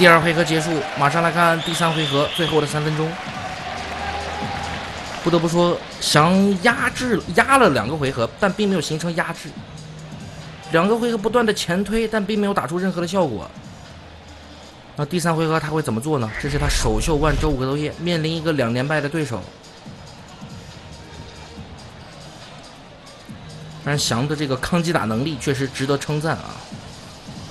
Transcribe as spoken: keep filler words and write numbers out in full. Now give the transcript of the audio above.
第二回合结束，马上来看第三回合最后的三分钟。不得不说，翔压制压了两个回合，但并没有形成压制。两个回合不断的前推，但并没有打出任何的效果。那第三回合他会怎么做呢？这是他首秀万周五格斗夜，面临一个两连败的对手。但是翔的这个抗击打能力确实值得称赞啊。